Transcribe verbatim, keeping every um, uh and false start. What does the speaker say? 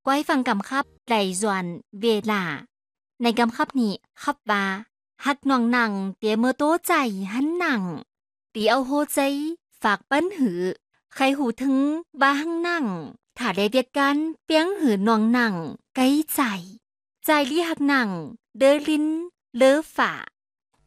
ก้อยฟังกำคับไหลจวนเวลาในกำคับนี้คับว่าฮักน้องหนังเตียเมื่อโตใจหันหนังตีเอาโฮใจฝากปั้นหือใครหูถึงบ้าหังหนังถ้าได้เวียกกันเปียงหือน้องหนังไกลใจใจลี่หักหนังเดอลินเลอฝ่า